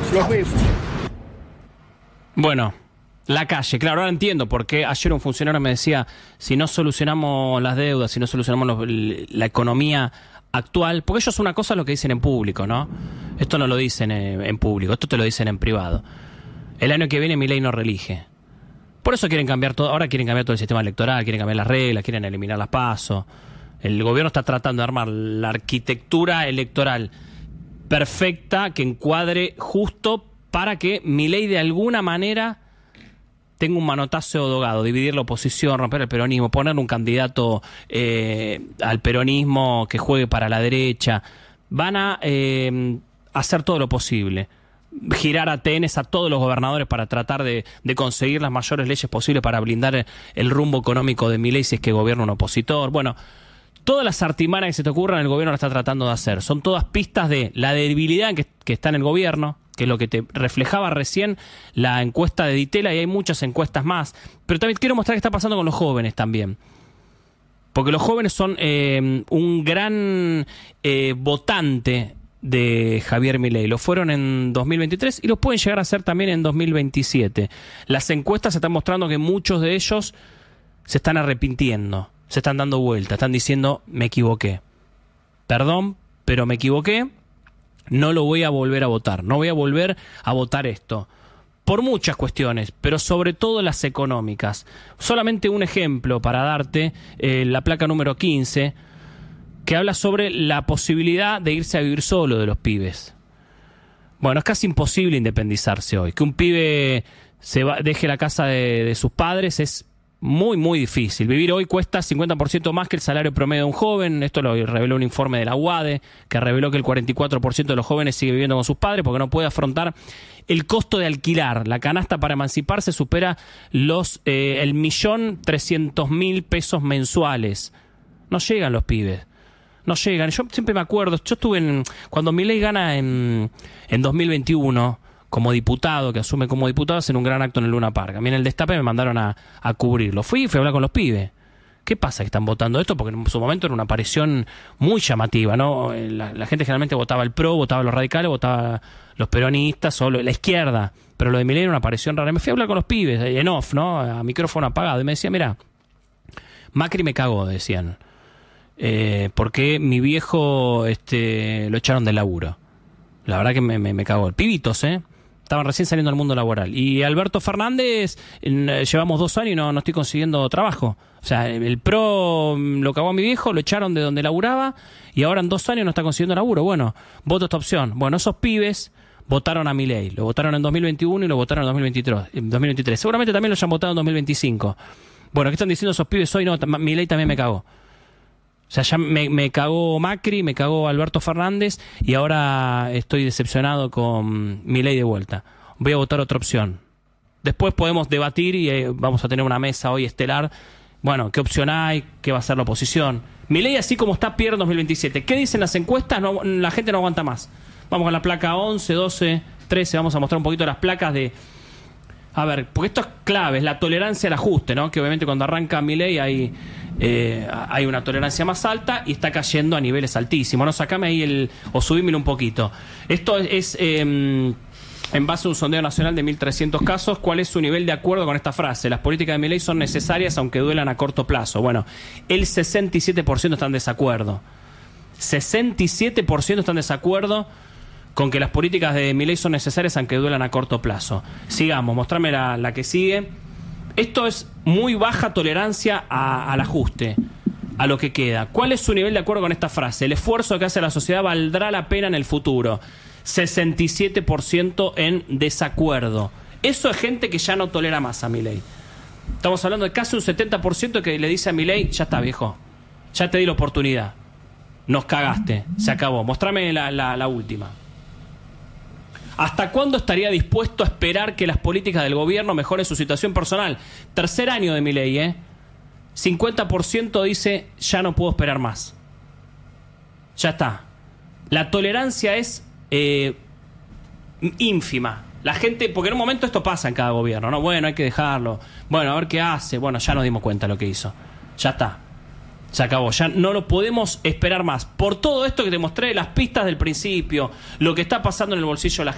Los vemos. Bueno, la calle, claro, ahora entiendo por qué ayer un funcionario me decía, si no solucionamos las deudas, si no solucionamos la economía actual, porque ellos una cosa es lo que dicen en público, ¿no? Esto no lo dicen en público, esto te lo dicen en privado. El año que viene Milei no reelige. Por eso quieren cambiar todo, ahora quieren cambiar todo el sistema electoral, quieren cambiar las reglas, quieren eliminar las PASO. El gobierno está tratando de armar la arquitectura electoral perfecta que encuadre justo para que Milei de alguna manera tenga un manotazo dogado, dividir la oposición, romper el peronismo, poner un candidato al peronismo que juegue para la derecha. Van a hacer todo lo posible. Girar atenes a todos los gobernadores para tratar de conseguir las mayores leyes posibles para blindar el rumbo económico de Milei si es que gobierna un opositor. Bueno, todas las artimañas que se te ocurran el gobierno la está tratando de hacer. Son todas pistas de la debilidad que está en el gobierno, que es lo que te reflejaba recién la encuesta de Ditela, y hay muchas encuestas más. Pero también quiero mostrar qué está pasando con los jóvenes también. Porque los jóvenes son un gran votante de Javier Milei. Lo fueron en 2023 y los pueden llegar a ser también en 2027. Las encuestas están mostrando que muchos de ellos se están arrepintiendo, se están dando vuelta, están diciendo, me equivoqué. Perdón, pero me equivoqué. No lo voy a volver a votar. No voy a volver a votar esto. Por muchas cuestiones, pero sobre todo las económicas. Solamente un ejemplo para darte, la placa número 15, que habla sobre la posibilidad de irse a vivir solo de los pibes. Bueno, es casi imposible independizarse hoy. Que un pibe deje la casa de sus padres es muy, muy difícil. Vivir hoy cuesta 50% más que el salario promedio de un joven. Esto lo reveló un informe de la UADE, que reveló que el 44% de los jóvenes sigue viviendo con sus padres porque no puede afrontar el costo de alquilar. La canasta para emanciparse supera los 1.300.000 pesos mensuales. No llegan los pibes. No llegan. Yo siempre me acuerdo, yo estuve cuando Milei gana en 2021 como diputado, que asume como diputado, hacen un gran acto en el Luna Park. A mí en el Destape me mandaron a cubrirlo. Fui a hablar con los pibes. ¿Qué pasa que están votando esto? Porque en su momento era una aparición muy llamativa, ¿no? La gente generalmente votaba el PRO, votaba los radicales, votaba los peronistas o la izquierda. Pero lo de Milei era una aparición rara. Me fui a hablar con los pibes, en off, ¿no? A micrófono apagado. Y me decía, mira, Macri me cagó, decían. Porque mi viejo lo echaron del laburo. La verdad que me cagó. Pibitos, estaban recién saliendo al mundo laboral. Y Alberto Fernández, llevamos 2 años y no estoy consiguiendo trabajo. O sea, el PRO lo cagó a mi viejo, lo echaron de donde laburaba y ahora en 2 años no está consiguiendo laburo. Bueno, voto esta opción. Bueno, esos pibes votaron a Milei. Lo votaron en 2021 y lo votaron en 2023. Seguramente también lo hayan votado en 2025. Bueno, ¿qué están diciendo esos pibes hoy? No, Milei también me cagó. O sea, ya me cagó Macri, me cagó Alberto Fernández y ahora estoy decepcionado con Milei de vuelta. Voy a votar otra opción. Después podemos debatir y vamos a tener una mesa hoy estelar. Bueno, ¿qué opción hay? ¿Qué va a ser la oposición? Milei, así como está, pierde en 2027. ¿Qué dicen las encuestas? No, la gente no aguanta más. Vamos con la placa 11, 12, 13. Vamos a mostrar un poquito las placas de... A ver, porque esto es clave, es la tolerancia al ajuste, ¿no? Que obviamente cuando arranca Milei hay una tolerancia más alta y está cayendo a niveles altísimos, ¿no? Sacame ahí o subímelo un poquito. Esto es en base a un sondeo nacional de 1.300 casos. ¿Cuál es su nivel de acuerdo con esta frase? Las políticas de Milei son necesarias aunque duelan a corto plazo. Bueno, el 67% está en desacuerdo. 67% está en desacuerdo con que las políticas de Milei son necesarias aunque duelan a corto plazo. Sigamos, mostrame la que sigue. Esto es muy baja tolerancia al ajuste, a lo que queda. ¿Cuál es su nivel de acuerdo con esta frase? El esfuerzo que hace la sociedad valdrá la pena en el futuro. 67% en desacuerdo. Eso es gente que ya no tolera más a Milei. Estamos hablando de casi un 70% que le dice a Milei, ya está, viejo, ya te di la oportunidad, nos cagaste, se acabó. Mostrame la última. ¿Hasta cuándo estaría dispuesto a esperar que las políticas del gobierno mejoren su situación personal? Tercer año de Milei, 50% dice, ya no puedo esperar más. Ya está. La tolerancia es ínfima. La gente, porque en un momento esto pasa en cada gobierno, ¿no? Bueno, hay que dejarlo. Bueno, a ver qué hace. Bueno, ya nos dimos cuenta de lo que hizo. Ya está. Se acabó, ya no lo podemos esperar más. Por todo esto que te mostré, las pistas del principio, lo que está pasando en el bolsillo de la gente.